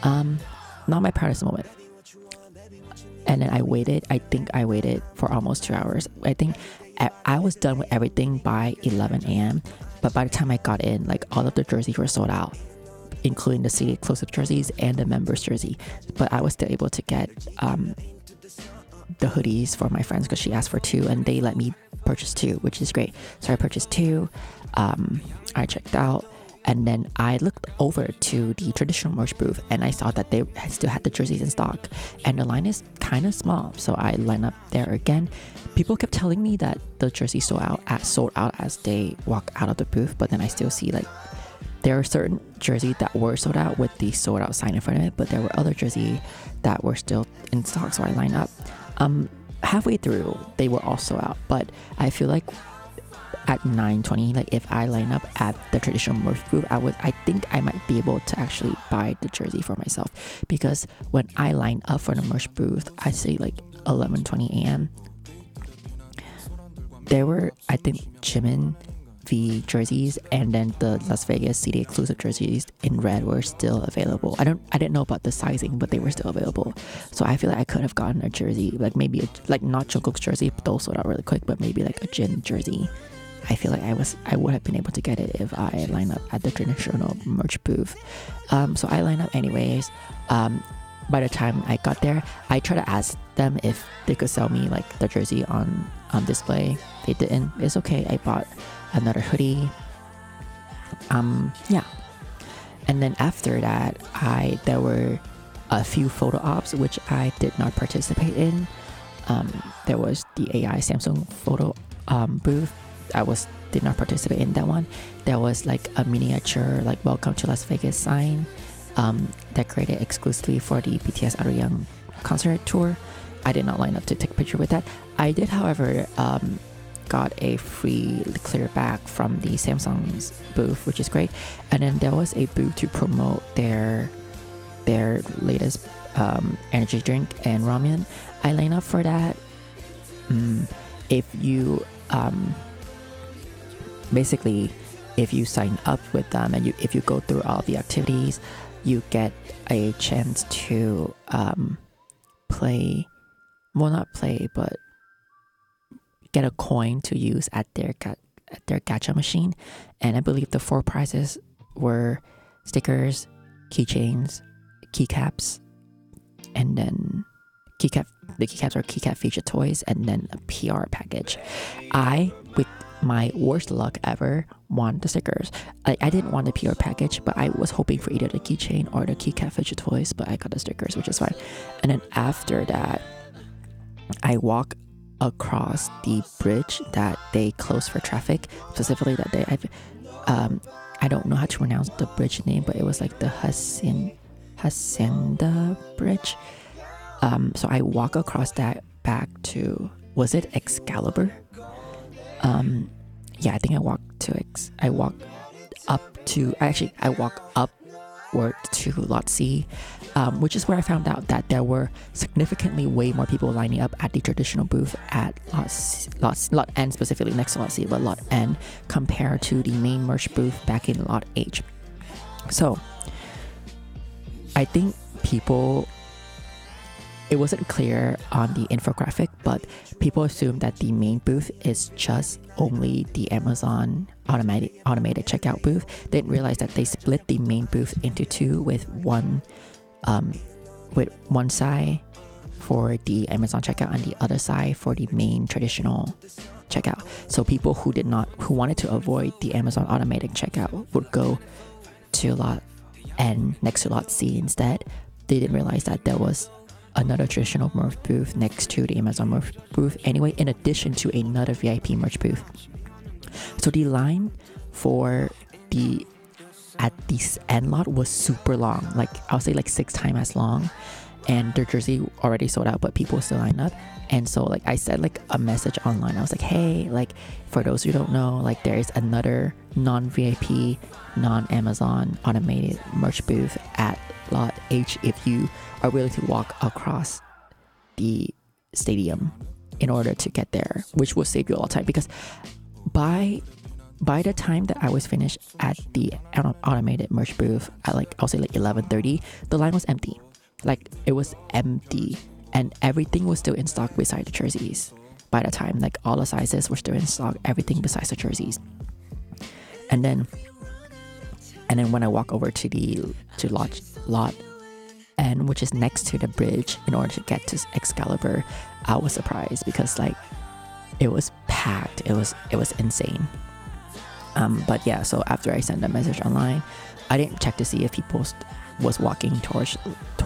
Not my proudest moment. And then I think I waited for almost 2 hours. I think I was done with everything by 11 a.m. But by the time I got in, like all of the jerseys were sold out, including the city exclusive jerseys and the members jersey. But I was still able to get the hoodies for my friends because she asked for two and they let me purchase two, which is great. So I purchased two. I checked out. And then I looked over to the traditional merch booth and I saw that they still had the jerseys in stock. And the line is kind of small. So I lined up there again. People kept telling me that the jerseys sold out as they walk out of the booth. But then I still see like there are certain jerseys that were sold out with the sold out sign in front of it. But there were other jerseys that were still in stock. So I lined up. Halfway through, they were also out. But I feel like at 9:20, like if I line up at the traditional merch booth, I think I might be able to actually buy the jersey for myself, because when I line up for the merch booth, I say like 11:20 a.m. there were, I think, Jimin V jerseys and then the Las Vegas City exclusive jerseys in red were still available. I didn't know about the sizing, but they were still available. So I feel like I could have gotten a jersey, like maybe like not Jungkook's jersey, but those sold out really quick, but maybe like a Jin jersey. I feel like I would have been able to get it if I line up at the traditional merch booth. So I lined up anyways. By the time I got there, I tried to ask them if they could sell me like the jersey on display. They didn't. It's okay. I bought another hoodie. Yeah. And then after that, there were a few photo ops which I did not participate in. There was the AI Samsung photo booth. Did not participate in that one. There was like a miniature like welcome to Las Vegas sign decorated exclusively for the BTS Arirang concert tour. I did not line up to take a picture with that. I did, however, got a free clear bag from the Samsung's booth, which is great. And then there was a booth to promote their latest energy drink and ramen. I lined up for that. If you basically, if you sign up with them and if you go through all the activities, you get a chance to but get a coin to use at their gacha machine. And I believe the 4 prizes were stickers, keychains, keycaps, and then the keycaps are keycap feature toys, and then a PR package. I, with my worst luck ever, won the stickers. I didn't want the PR package, but I was hoping for either the keychain or the keycap feature toys, but I got the stickers, which is fine. And then after that, I walk across the bridge that they closed for traffic, specifically that day. I don't know how to pronounce the bridge name, but it was like the Hacienda Bridge. So I walk across that back to, was it Excalibur? Yeah, I think I walk upward to Lot C, which is where I found out that there were significantly way more people lining up at the traditional booth at Lot N, specifically next to Lot C, but Lot N, compared to the main merch booth back in Lot H. So I think it wasn't clear on the infographic, but people assumed that the main booth is just only the Amazon automated checkout booth. They didn't realize that they split the main booth into two, with one side for the Amazon checkout and the other side for the main traditional checkout. So people who wanted to avoid the Amazon automated checkout would go to Lot N next to Lot C instead. They didn't realize that there was another traditional merch booth next to the Amazon merch booth anyway, in addition to another VIP merch booth. So the line at the end lot was super long, like I'll say like 6 times as long, and their jersey already sold out, but people still line up. And so like I said like a message online, I was like, hey, like for those who don't know, like there is another non-VIP, non-Amazon automated merch booth at Lot H if you are willing to walk across the stadium in order to get there, which will save you a lot of time, because by by the time that I was finished at the automated merch booth at like, I'll say like 11:30, the line was empty. Like it was empty, and everything was still in stock beside the jerseys. By the time, like all the sizes were still in stock, everything besides the jerseys. And then when I walk over to the lot, and which is next to the bridge in order to get to Excalibur, I was surprised because like it was packed. It was insane. But yeah, so after I sent a message online, I didn't check to see if people was walking towards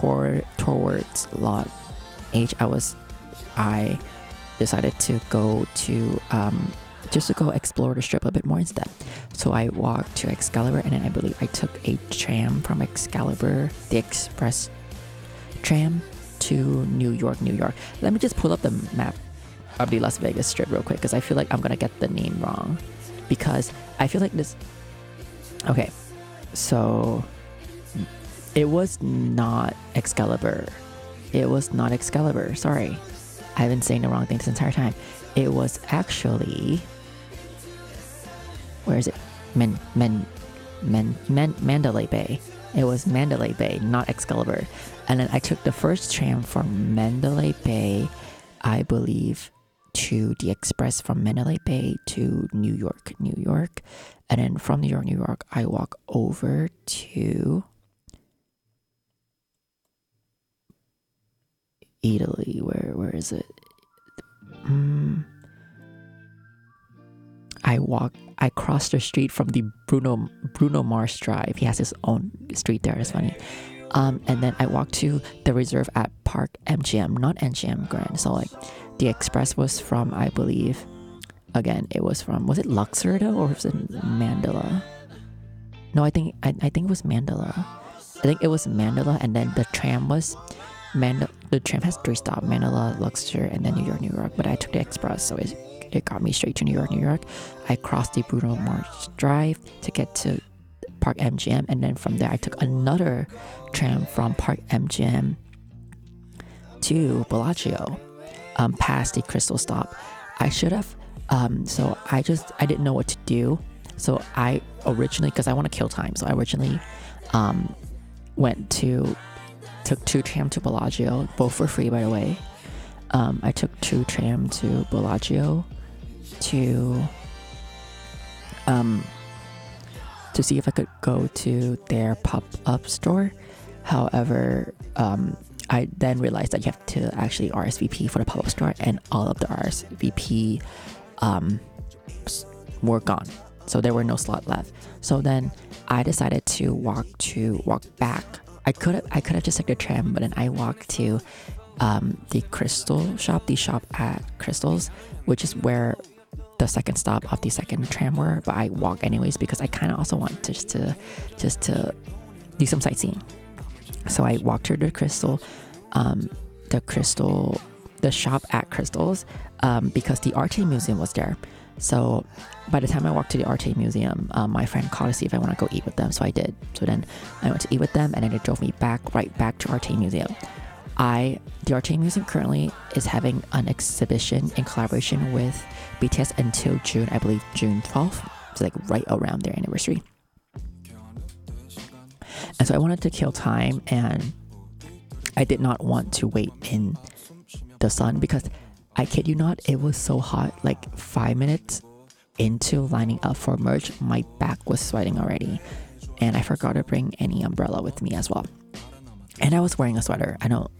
lot H. I decided to go to just to go explore the strip a bit more instead. So I walked to Excalibur, and then I believe I took a tram from Excalibur, the express tram, to New York. Let me just pull up the map of the Las Vegas strip real quick, because I feel like I'm gonna get the name wrong, because I feel like this. Okay, so it was not Excalibur. Sorry, I've been saying the wrong thing this entire time. It was actually, where is it? Mandalay Bay. It was Mandalay Bay, not Excalibur. And then I took the first tram from Mandalay Bay, I believe, to the express from Mandalay Bay to New York. And then from New York, I walk over to Italy. Where is it? I crossed the street from the Bruno Mars Drive. He has his own street there. It's funny. And then I walked to the reserve at Park MGM, not MGM Grand. So like the express was from, I believe, again, was it Luxor though, or was it Mandala? No, I think it was Mandala. I think it was Mandala, and then the tram was the tram has 3 stops: Mandala, Luxor, and then New York. But I took the express, so it got me straight to New York. I crossed the Bruno Mars Drive to get to Park MGM, and then from there I took another tram from Park MGM to Bellagio, past the Crystal stop. I should have, so I didn't know what to do. So I originally, because I want to kill time, so I originally took 2 tram to Bellagio, both for free by the way. I took 2 tram to Bellagio to see if I could go to their pop-up store. However, I then realized that you have to actually RSVP for the pop-up store, and all of the RSVP were gone, so there were no slot left. So then I decided to walk back. I could have just took the tram, but then I walked to the Crystal shop, the shop at Crystals, which is where the second stop of the second tram were. But I walk anyways because I kind of also want just to do some sightseeing. So I walked to the Crystal, the shop at Crystals, because the Arte Museum was there. So by the time I walked to the Arte Museum, my friend called to see if I want to go eat with them. So I did. So then I went to eat with them, and then they drove me right back to Arte Museum. The Arte Museum currently is having an exhibition in collaboration with BTS until June, I believe June 12th. It's like right around their anniversary. And so I wanted to kill time, and I did not want to wait in the sun because I kid you not, it was so hot. Like 5 minutes into lining up for merch, my back was sweating already, and I forgot to bring any umbrella with me as well. And I was wearing a sweater.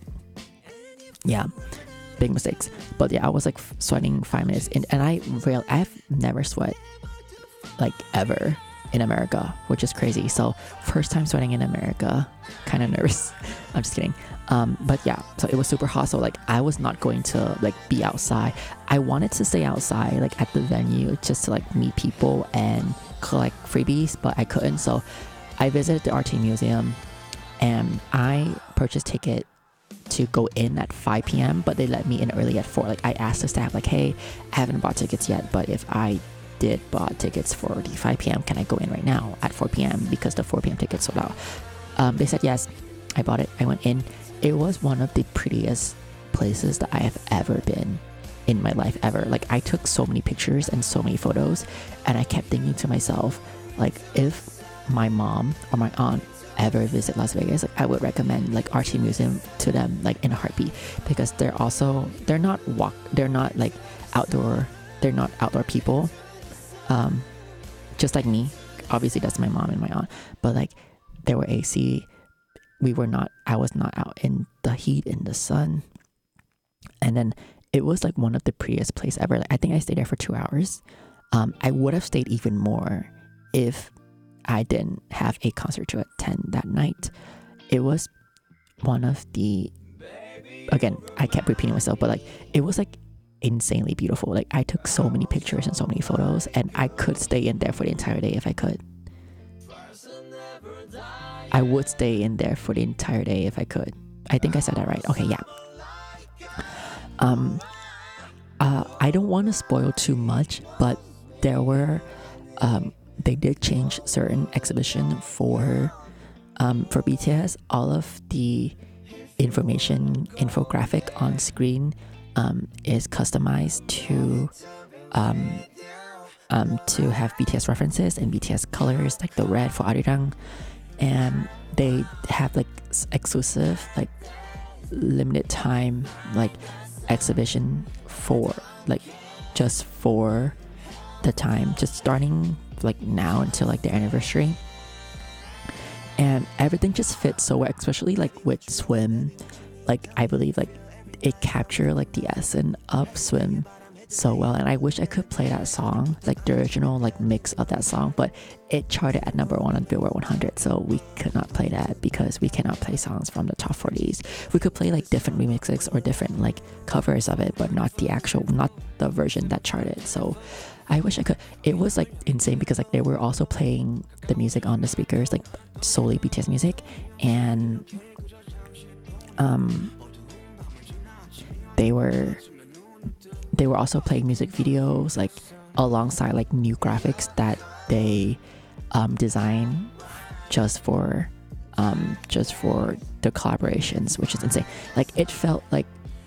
Big mistakes. But yeah, I was like sweating 5 minutes in, and I've never sweat like ever in America, which is crazy. So first time sweating in America, kind of nervous. I'm just kidding. But yeah, so it was super hot. So like I was not going to like be outside. I wanted to stay outside like at the venue just to like meet people and collect freebies, but I couldn't. So I visited the Arte Museum, and I purchased ticket to go in at 5 p.m. but they let me in early at 4. Like I asked the staff like, hey, I haven't bought tickets yet, but if I did bought tickets for the 5 p.m. can I go in right now at 4 p.m. because the 4 p.m. tickets sold out. They said yes. I bought it. I went in. It was one of the prettiest places that I have ever been in my life ever. Like I took so many pictures and so many photos, and I kept thinking to myself, like if my mom or my aunt ever visit Las Vegas, like I would recommend like RT Museum to them like in a heartbeat, because they're not like outdoor, they're not outdoor people, just like me. Obviously that's my mom and my aunt, but like they were AC. I was not out in the heat, in the sun. And then it was like one of the prettiest places ever. Like, I think I stayed there for 2 hours. I would have stayed even more if I didn't have a concert to attend that night. It was one of the, again, I kept repeating myself, but like it was like insanely beautiful. Like I took so many pictures and so many photos, and I could stay in there for the entire day if I could. I would stay in there for the entire day if I could. I think I said that right. Okay, yeah. I don't want to spoil too much, but there were they did change certain exhibition for BTS. All of the infographic on screen is customized to have BTS references and BTS colors, like the red for Arirang, and they have like exclusive, like limited time, like exhibition for like just for the time, just starting like now until like their anniversary, and everything just fits so well, especially like with Swim. Like I believe like it captured like the essence of Swim so well, and I wish I could play that song, like the original like mix of that song, but it charted at number 1 on Billboard 100, so we could not play that because we cannot play songs from the top 40s. We could play like different remixes or different like covers of it, but not the version that charted. So I wish I could. It was like insane because like they were also playing the music on the speakers, like solely BTS music, and they were also playing music videos like alongside like new graphics that they designed just for the collaborations, which is insane. Like it felt like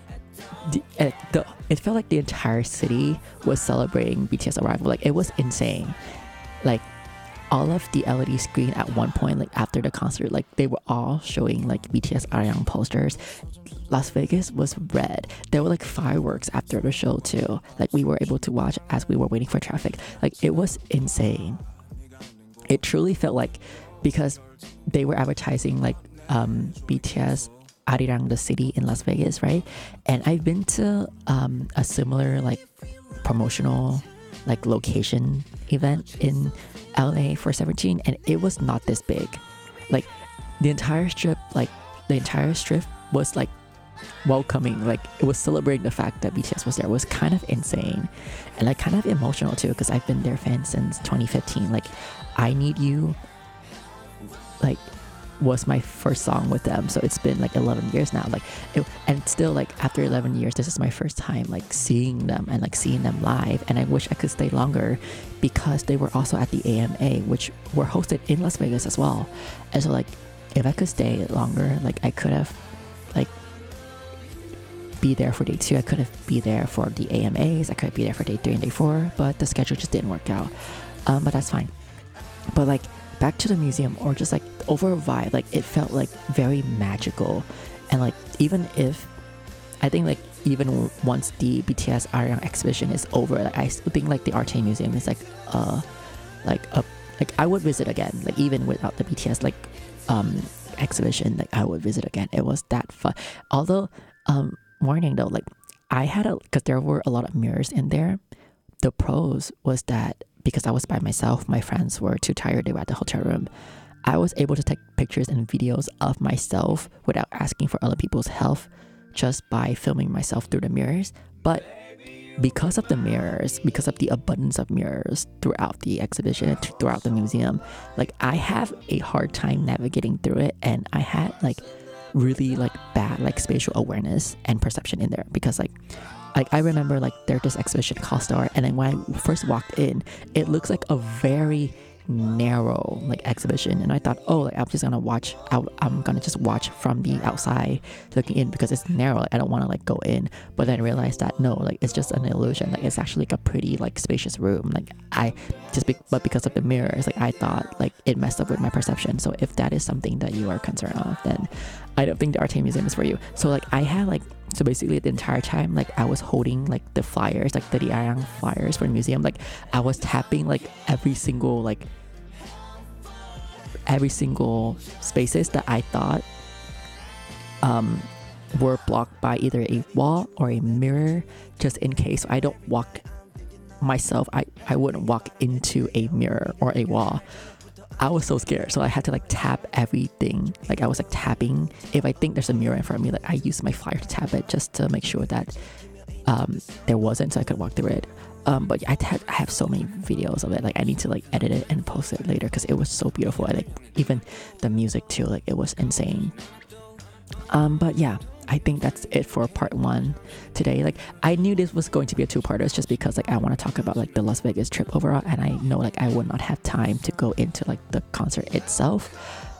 the entire city was celebrating BTS arrival. Like it was insane. Like all of the LED screen at one point, like after the concert, like they were all showing like BTS Arirang posters. Las Vegas was red. There were like fireworks after the show too. Like we were able to watch as we were waiting for traffic. Like it was insane. It truly felt like, because they were advertising like BTS Arirang, the city in Las Vegas, right? And I've been to a similar like promotional like location event in LA for 17, and it was not this big. Like the entire strip was like welcoming, like it was celebrating the fact that BTS was there. It was kind of insane and like kind of emotional too, because I've been their fan since 2015. Like I Need You like was my first song with them, so it's been like 11 years now. Like and still like after 11 years, this is my first time like seeing them and like seeing them live, and I wish I could stay longer because they were also at the AMA, which were hosted in Las Vegas as well. And so like if I could stay longer, like I could have like be there for day 2, I could have be there for the AMAs, I could be there for day 3 and day 4, but the schedule just didn't work out. But that's fine. But like back to the museum, or just like overall vibe, like it felt like very magical. And like even if I think like even once the BTS Arirang exhibition is over, like I still think like the RT Museum is like I would visit again, like even without the BTS like exhibition, like I would visit again. It was that fun. Although warning though, like I had because there were a lot of mirrors in there. The pros was that because I was by myself, my friends were too tired, they were at the hotel room, I was able to take pictures and videos of myself without asking for other people's help, just by filming myself through the mirrors. But because of the mirrors, because of the abundance of mirrors throughout the exhibition and throughout the museum, like I have a hard time navigating through it, and I had like really like bad like spatial awareness and perception in there, because like I remember like there's this exhibition called Star, and then when I first walked in, it looks like a very narrow like exhibition, and I thought, oh, like I'm just gonna watch out, I'm gonna just watch from the outside looking in because it's narrow, like, I don't want to like go in. But then I realized that no, like it's just an illusion, like it's actually like a pretty like spacious room. Like but because of the mirrors, like I thought like it messed up with my perception. So if that is something that you are concerned of, then I don't think the Arte Museum is for you. So like I had like, so basically the entire time like I was holding like the flyers, like the Diarang flyers for the museum, like I was tapping like every single spaces that I thought were blocked by either a wall or a mirror, just in case I don't walk myself, I wouldn't walk into a mirror or a wall. I was so scared, so I had to like tap everything. Like I was like tapping, if I think there's a mirror in front of me, like I used my flyer to tap it just to make sure that there wasn't, so I could walk through it. But I have so many videos of it, like I need to like edit it and post it later because it was so beautiful. I like even the music too, like it was insane. But yeah, I think that's it for part 1 today. Like I knew this was going to be a 2-parter just because like I want to talk about like the Las Vegas trip overall, and I know like I would not have time to go into like the concert itself.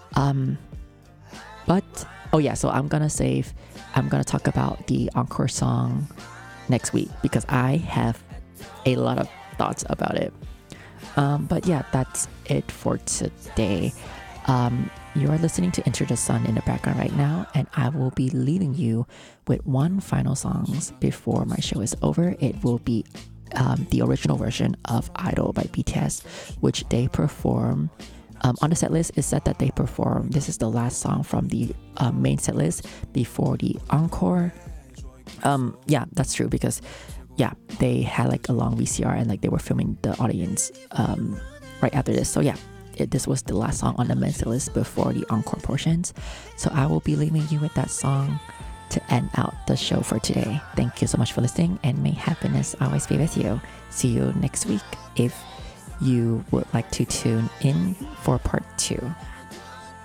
But oh yeah, so I'm gonna talk about the encore song next week because I have a lot of thoughts about it. But yeah, that's it for today. You are listening to Enter the Sun in the background right now, and I will be leaving you with one final song before my show is over. It will be the original version of Idol by BTS, which they perform. On the set list, it said that they perform. This is the last song from the main set list before the encore. Yeah, that's true because yeah, they had like a long VCR and like they were filming the audience right after this. So yeah, this was the last song on the main set list before the encore portions. So I will be leaving you with that song to end out the show for today. Thank you so much for listening, and may happiness always be with you. See you next week if you would like to tune in for part 2.